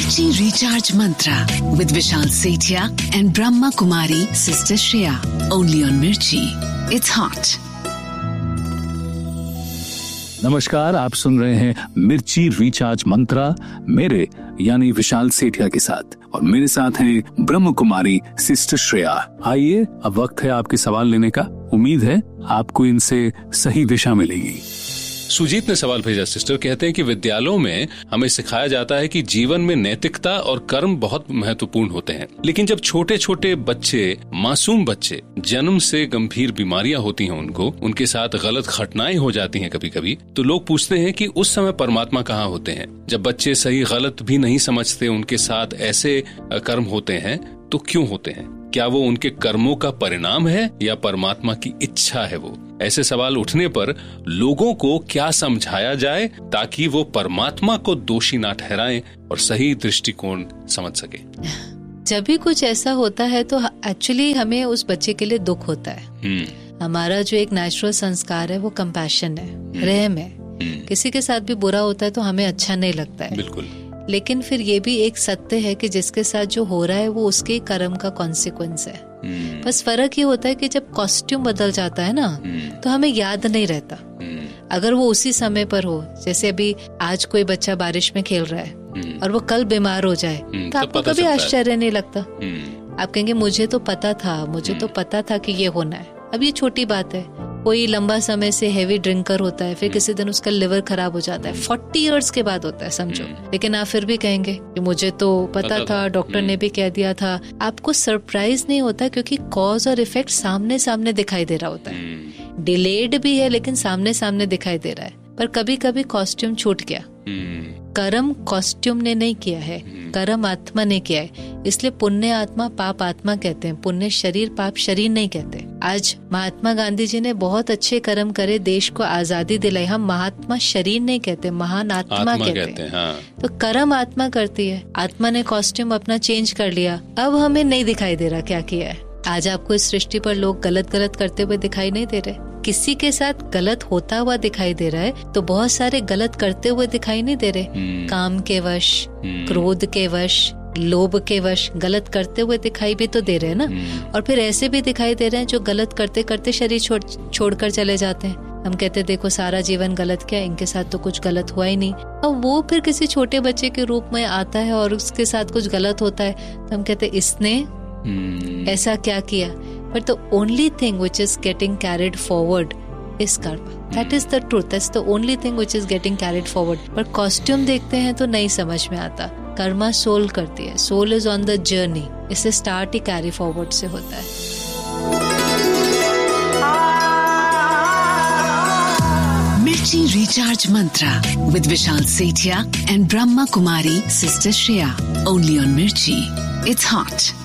Mirchi Recharge Mantra with Vishal Sethia and Brahma Kumari Sister Shreya. Only on Mirchi. It's hot. नमस्कार, आप सुन रहे हैं मिर्ची recharge मंत्रा मेरे यानी विशाल सेठिया के साथ, और मेरे साथ हैं ब्रह्म कुमारी सिस्टर श्रेया। आइए, अब वक्त है आपके सवाल लेने का। उम्मीद है आपको इनसे सही दिशा मिलेगी। सुजीत ने सवाल भेजा। सिस्टर कहते हैं कि विद्यालयों में हमें सिखाया जाता है कि जीवन में नैतिकता और कर्म बहुत महत्वपूर्ण होते हैं, लेकिन जब छोटे छोटे बच्चे, मासूम बच्चे, जन्म से गंभीर बीमारियां होती हैं उनको, उनके साथ गलत घटनाएं हो जाती हैं कभी कभी, तो लोग पूछते हैं कि उस समय परमात्मा कहाँ होते हैं? जब बच्चे सही गलत भी नहीं समझते, उनके साथ ऐसे कर्म होते हैं, तो क्यों होते हैं? क्या वो उनके कर्मों का परिणाम है या परमात्मा की इच्छा है? वो ऐसे सवाल उठने पर लोगों को क्या समझाया जाए ताकि वो परमात्मा को दोषी ना ठहराएं और सही दृष्टिकोण समझ सके? जब भी कुछ ऐसा होता है तो एक्चुअली हमें उस बच्चे के लिए दुख होता है। हमारा जो एक नेचुरल संस्कार है वो कंपैशन है, रहम है। किसी के साथ भी बुरा होता है तो हमें अच्छा नहीं लगता है। बिल्कुल। लेकिन फिर ये भी एक सत्य है कि जिसके साथ जो हो रहा है वो उसके कर्म का कॉन्सिक्वेंस है। बस फर्क ये होता है कि जब कॉस्ट्यूम बदल जाता है ना, तो हमें याद नहीं रहता। अगर वो उसी समय पर हो, जैसे अभी आज कोई बच्चा बारिश में खेल रहा है और वो कल बीमार हो जाए, तो आपको कभी आश्चर्य नहीं लगता। आप कहेंगे मुझे तो पता था कि ये होना है। अब ये छोटी बात है। कोई लंबा समय से हेवी ड्रिंकर होता है, फिर किसी दिन उसका लिवर खराब हो जाता है, 40 इयर्स के बाद होता है, समझो। लेकिन आप फिर भी कहेंगे कि मुझे तो पता था, डॉक्टर ने भी कह दिया था। आपको सरप्राइज नहीं होता क्योंकि कॉज और इफेक्ट सामने सामने दिखाई दे रहा होता है। डिलेड भी है लेकिन सामने सामने दिखाई दे रहा है। पर कभी कभी कॉस्ट्यूम छूट गया। कर्म कॉस्ट्यूम ने नहीं किया है, कर्म आत्मा ने किया है। इसलिए पुण्य आत्मा पाप आत्मा कहते हैं, पुण्य शरीर पाप शरीर नहीं कहते। आज महात्मा गांधी जी ने बहुत अच्छे कर्म करे, देश को आजादी दिलाई। हम महात्मा शरीर नहीं कहते, महान आत्मा कहते हैं। हाँ। तो कर्म आत्मा करती है। आत्मा ने कॉस्ट्यूम अपना चेंज कर लिया, अब हमें नहीं दिखाई दे रहा क्या किया है। आज आपको इस सृष्टि पर लोग गलत गलत करते हुए दिखाई नहीं दे रहे। किसी के साथ गलत होता हुआ दिखाई दे रहा है तो बहुत सारे गलत करते हुए दिखाई नहीं दे रहे। काम के वश, क्रोध के वश, लोभ के वश गलत करते हुए दिखाई भी तो दे रहे हैं ना। और फिर ऐसे भी दिखाई दे रहे हैं जो गलत करते करते शरीर छोड़कर चले जाते हैं। हम कहते हैं देखो सारा जीवन गलत किया, इनके साथ तो कुछ गलत हुआ ही नहीं। और वो फिर किसी छोटे बच्चे के रूप में आता है और उसके साथ कुछ गलत होता है, तो हम कहते हैं इसने ऐसा क्या किया। But the only thing which is getting carried forward is karma. That is the truth. That's the only thing which is getting carried forward. पर costume देखते हैं तो नहीं समझ में आता। कर्मा सोल करती है। Soul is on the journey. इससे start ही carry forward से होता है। Mirchi Recharge Mantra with Vishal Sethia and Brahma Kumari Sister Shreya. Only on Mirchi. It's hot.